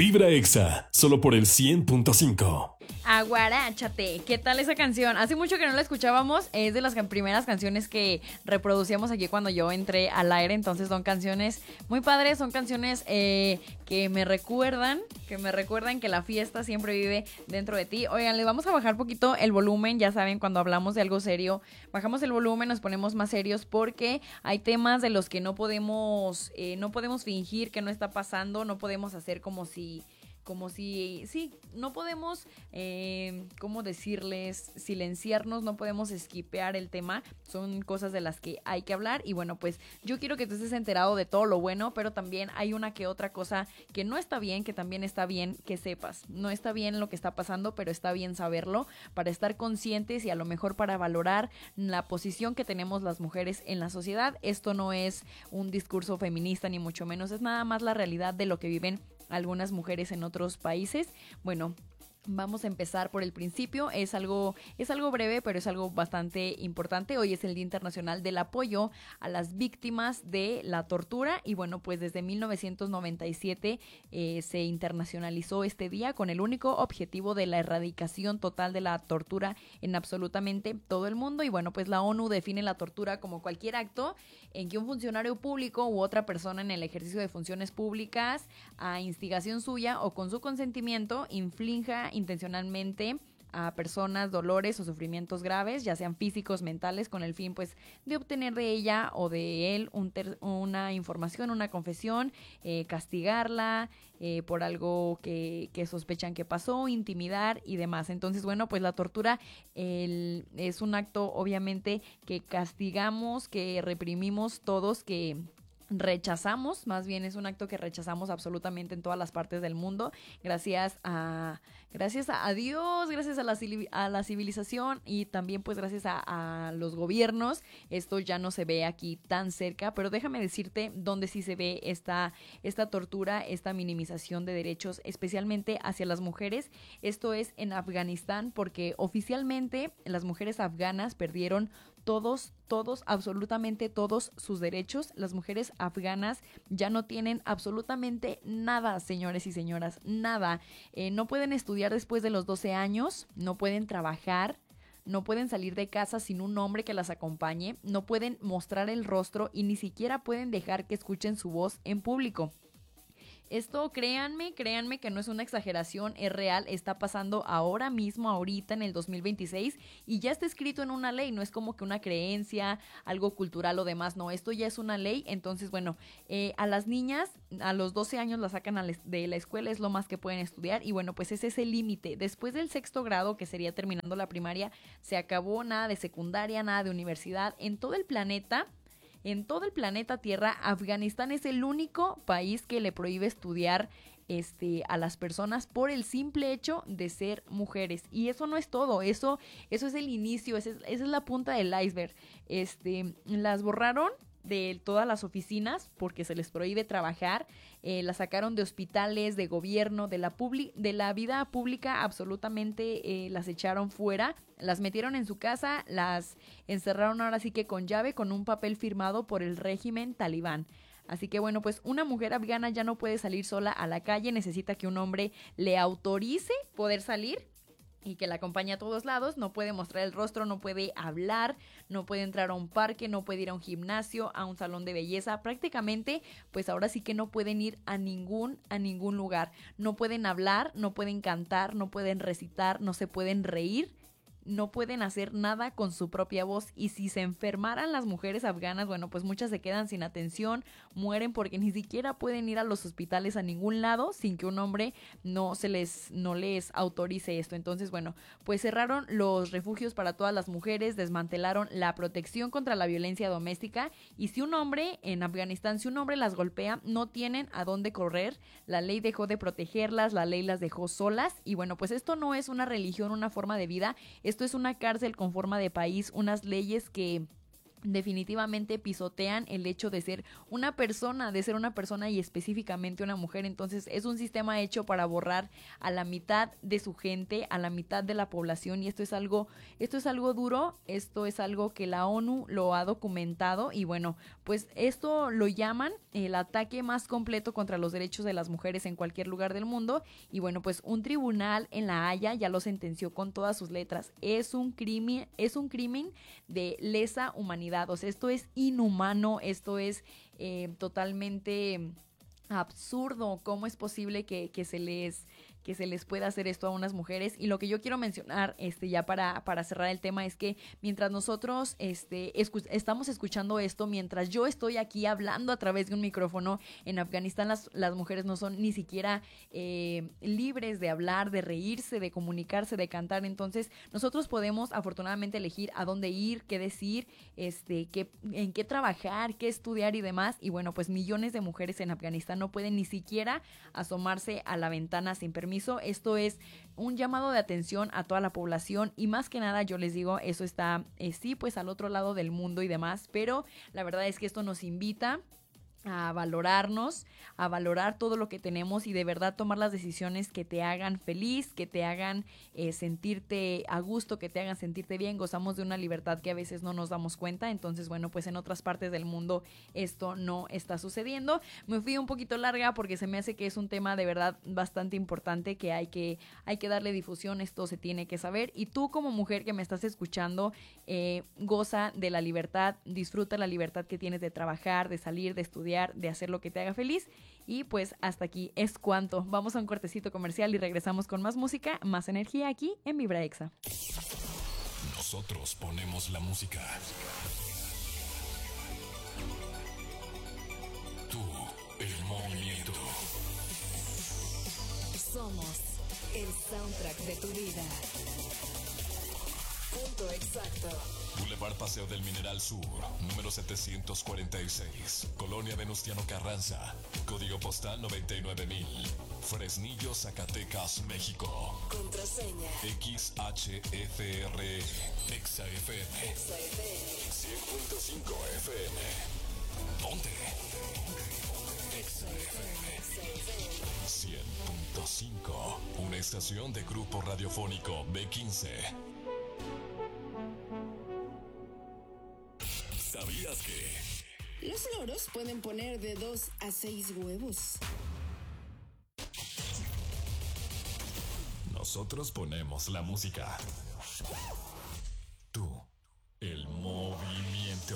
Vibra Exa, solo por el 100.5. Aguaráchate, ¿qué tal esa canción? Hace mucho que no la escuchábamos, es de las primeras canciones que reproducíamos aquí cuando yo entré al aire, entonces son canciones muy padres, son canciones que me recuerdan que la fiesta siempre vive dentro de ti. Oigan, le vamos a bajar poquito el volumen, ya saben, cuando hablamos de algo serio, bajamos el volumen, nos ponemos más serios porque hay temas de los que no podemos fingir que no está pasando, no podemos hacer como si, sí, no podemos, ¿cómo decirles? Silenciarnos, no podemos esquipear el tema, son cosas de las que hay que hablar y bueno, pues yo quiero que tú estés enterado de todo lo bueno, pero también hay una que otra cosa que no está bien, que también está bien que sepas, no está bien lo que está pasando, pero está bien saberlo para estar conscientes y a lo mejor para valorar la posición que tenemos las mujeres en la sociedad. Esto no es un discurso feminista ni mucho menos, es nada más la realidad de lo que viven algunas mujeres en otros países. Bueno, vamos a empezar por el principio. Es algo breve, pero es algo bastante importante. Hoy es el Día Internacional del Apoyo a las Víctimas de la Tortura y bueno, pues desde 1997 se internacionalizó este día con el único objetivo de la erradicación total de la tortura en absolutamente todo el mundo. Y bueno, pues la ONU define la tortura como cualquier acto en que un funcionario público u otra persona en el ejercicio de funciones públicas, a instigación suya o con su consentimiento, inflinja intencionalmente a personas dolores o sufrimientos graves, ya sean físicos, mentales, con el fin pues de obtener de ella o de él una información, una confesión, castigarla por algo que sospechan que pasó, intimidar y demás. Entonces, bueno, pues la tortura es un acto obviamente que castigamos, que reprimimos todos, que rechazamos, más bien es un acto que rechazamos absolutamente en todas las partes del mundo, gracias a Dios, gracias a la civilización y también pues gracias a los gobiernos. Esto ya no se ve aquí tan cerca, pero déjame decirte dónde sí se ve esta tortura, esta minimización de derechos, especialmente hacia las mujeres. Esto es en Afganistán, porque oficialmente las mujeres afganas perdieron todos, absolutamente todos sus derechos. Las mujeres afganas ya no tienen absolutamente nada, señores y señoras, nada. No pueden estudiar después de los 12 años, no pueden trabajar, no pueden salir de casa sin un hombre que las acompañe, no pueden mostrar el rostro y ni siquiera pueden dejar que escuchen su voz en público. Esto, créanme que no es una exageración, es real, está pasando ahora mismo, ahorita en el 2026 y ya está escrito en una ley, no es como que una creencia, algo cultural o demás, no, esto ya es una ley. Entonces, bueno, a las niñas a los 12 años las sacan de la escuela, es lo más que pueden estudiar y bueno, pues ese es el límite. Después del sexto grado, que sería terminando la primaria, se acabó, nada de secundaria, nada de universidad, en todo el planeta. En todo el planeta Tierra, Afganistán es el único país que le prohíbe estudiar a las personas por el simple hecho de ser mujeres. Y eso no es todo, eso es el inicio, esa es la punta del iceberg. Las borraron de todas las oficinas porque se les prohíbe trabajar, las sacaron de hospitales, de gobierno, de la vida pública, absolutamente las echaron fuera, las metieron en su casa, las encerraron ahora sí que con llave, con un papel firmado por el régimen talibán. Así que bueno, pues una mujer afgana ya no puede salir sola a la calle, necesita que un hombre le autorice poder salir y que la acompañe a todos lados, no puede mostrar el rostro, no puede hablar, no puede entrar a un parque, no puede ir a un gimnasio, a un salón de belleza, prácticamente pues ahora sí que no pueden ir a ningún lugar, no pueden hablar, no pueden cantar, no pueden recitar, no se pueden reír, no pueden hacer nada con su propia voz y si se enfermaran las mujeres afganas, bueno, pues muchas se quedan sin atención, mueren porque ni siquiera pueden ir a los hospitales a ningún lado sin que un hombre no les autorice esto. Entonces, bueno, pues cerraron los refugios para todas las mujeres, desmantelaron la protección contra la violencia doméstica y si un hombre en Afganistán, si un hombre las golpea, no tienen a dónde correr, la ley dejó de protegerlas, la ley las dejó solas y bueno, pues esto no es una religión, una forma de vida, esto es una cárcel con forma de país, unas leyes que definitivamente pisotean el hecho de ser una persona, y específicamente una mujer. Entonces es un sistema hecho para borrar a la mitad de su gente, a la mitad de la población, y esto es algo duro, esto es algo que la ONU lo ha documentado, y bueno, pues esto lo llaman el ataque más completo contra los derechos de las mujeres en cualquier lugar del mundo. Y bueno, pues un tribunal en La Haya ya lo sentenció con todas sus letras. Es un crimen de lesa humanidad. O sea, esto es inhumano, esto es totalmente absurdo. ¿Cómo es posible que se les pueda hacer esto a unas mujeres? Y lo que yo quiero mencionar ya para cerrar el tema es que mientras nosotros estamos escuchando esto, mientras yo estoy aquí hablando a través de un micrófono, en Afganistán las mujeres no son ni siquiera libres de hablar, de reírse, de comunicarse, de cantar. Entonces nosotros podemos afortunadamente elegir a dónde ir, qué decir, en qué trabajar, qué estudiar y demás. Y bueno, pues millones de mujeres en Afganistán no pueden ni siquiera asomarse a la ventana sin permiso. Esto es un llamado de atención a toda la población, y más que nada yo les digo, eso está sí, pues al otro lado del mundo y demás, pero la verdad es que esto nos invita a valorarnos, a valorar todo lo que tenemos y de verdad tomar las decisiones que te hagan feliz, que te hagan sentirte a gusto, que te hagan sentirte bien. Gozamos de una libertad que a veces no nos damos cuenta. Entonces, bueno, pues en otras partes del mundo esto no está sucediendo. Me fui un poquito larga porque se me hace que es un tema de verdad bastante importante que hay que darle difusión. Esto se tiene que saber, y tú como mujer que me estás escuchando, goza de la libertad, disfruta la libertad que tienes de trabajar, de salir, de estudiar, de hacer lo que te haga feliz. Y pues hasta aquí es cuanto. Vamos a un cortecito comercial y regresamos con más música, más energía aquí en Vibra Exa. Nosotros ponemos la música. Tú, el movimiento. Somos el soundtrack de tu vida. Punto exacto. Boulevard Paseo del Mineral Sur, número 746, Colonia Venustiano Carranza, código postal 99000, Fresnillo, Zacatecas, México. Contraseña XHFR, ExaFM, 100.5 FM. Ponte. ExaFM 100.5, una estación de grupo radiofónico B15. ¿Sabías que los loros pueden poner de 2 a 6 huevos? Nosotros ponemos la música. Tú, el movimiento.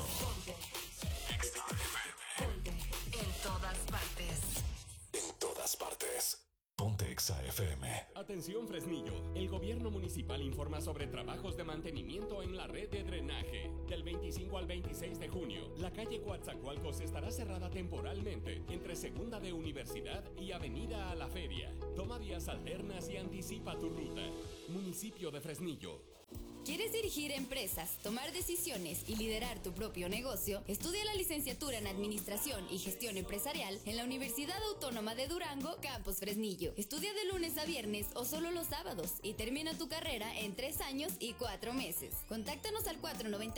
Ponte en todas partes. En todas partes. Ponte Exa FM. Atención Fresnillo, el gobierno municipal informa sobre trabajos de mantenimiento en la red de drenaje. Del 25 al 26 de junio, la calle Coatzacoalcos estará cerrada temporalmente entre Segunda de Universidad y Avenida a la Feria. Toma vías alternas y anticipa tu ruta. Municipio de Fresnillo. ¿Quieres dirigir empresas, tomar decisiones y liderar tu propio negocio? Estudia la licenciatura en Administración y Gestión Empresarial en la Universidad Autónoma de Durango, Campus Fresnillo. Estudia de lunes a viernes o solo los sábados y termina tu carrera en 3 años y 4 meses. Contáctanos al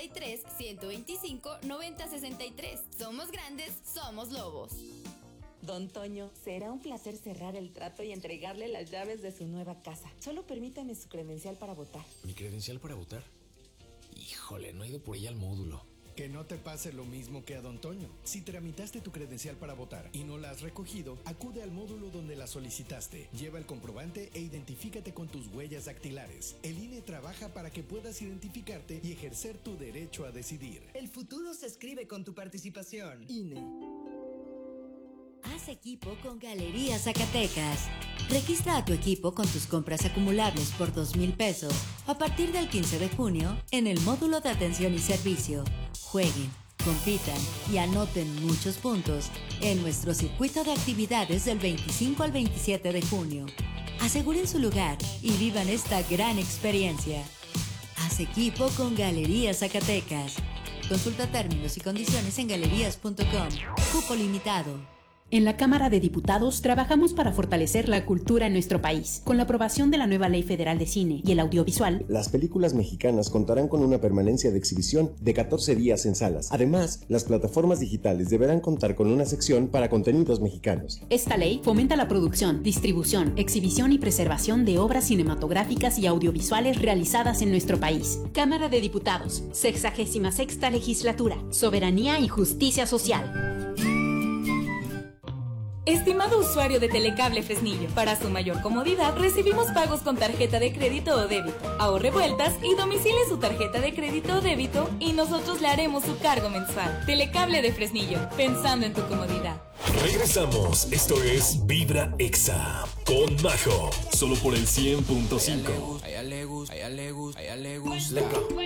493-125-9063. Somos grandes, somos lobos. Don Toño, será un placer cerrar el trato y entregarle las llaves de su nueva casa. Solo permítame su credencial para votar. ¿Mi credencial para votar? Híjole, no he ido por ella al módulo. Que no te pase lo mismo que a Don Toño. Si tramitaste tu credencial para votar y no la has recogido, acude al módulo donde la solicitaste. Lleva el comprobante e identifícate con tus huellas dactilares. El INE trabaja para que puedas identificarte y ejercer tu derecho a decidir. El futuro se escribe con tu participación. INE. Haz equipo con Galerías Zacatecas. Registra a tu equipo con tus compras acumulables por 2,000 pesos a partir del 15 de junio en el módulo de atención y servicio. Jueguen, compitan y anoten muchos puntos en nuestro circuito de actividades del 25 al 27 de junio. Aseguren su lugar y vivan esta gran experiencia. Haz equipo con Galerías Zacatecas. Consulta términos y condiciones en galerías.com. Cupo limitado. En la Cámara de Diputados trabajamos para fortalecer la cultura en nuestro país. Con la aprobación de la nueva Ley Federal de Cine y el Audiovisual, las películas mexicanas contarán con una permanencia de exhibición de 14 días en salas. Además, las plataformas digitales deberán contar con una sección para contenidos mexicanos. Esta ley fomenta la producción, distribución, exhibición y preservación de obras cinematográficas y audiovisuales realizadas en nuestro país. Cámara de Diputados, 66ª Legislatura, Soberanía y Justicia Social. Estimado usuario de Telecable Fresnillo, para su mayor comodidad recibimos pagos con tarjeta de crédito o débito. Ahorre vueltas y domicile su tarjeta de crédito o débito y nosotros le haremos su cargo mensual. Telecable de Fresnillo, pensando en tu comodidad. Regresamos, esto es Vibra Exa con Majo, solo por el 100.5. A ella le gusta,